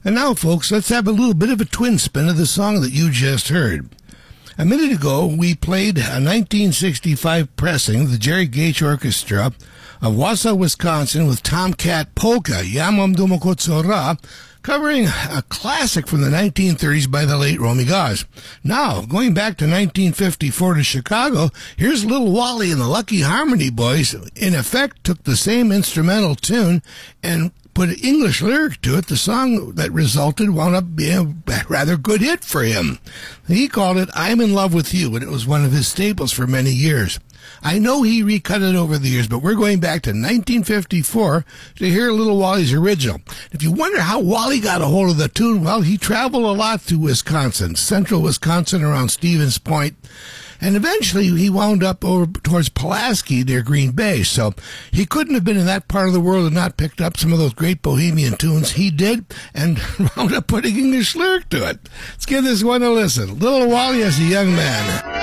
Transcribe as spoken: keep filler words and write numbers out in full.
And now, folks, let's have a little bit of a twin spin of the song that you just heard. A minute ago, we played a nineteen sixty-five pressing of the Jerry Gage Orchestra of Wausau, Wisconsin with Tomcat Polka, Ja mam dumako co ra, covering a classic from the nineteen thirties by the late Romy Gause. Now, going back to nineteen fifty-four to Chicago, here's Little Wally and the Lucky Harmony Boys. In effect, took the same instrumental tune and put an English lyric to it. The song that resulted wound up being a rather good hit for him. He called it I'm in Love with You, and it was one of his staples for many years. I know he recut it over the years, but we're going back to nineteen fifty-four to hear Little Wally's original. If you wonder how Wally got a hold of the tune, well, he traveled a lot through Wisconsin, central Wisconsin around Stevens Point, and eventually he wound up over towards Pulaski near Green Bay. So he couldn't have been in that part of the world and not picked up some of those great bohemian tunes. He did, and wound up putting English lyric to it. Let's give this one a listen. Little Wally as a young man.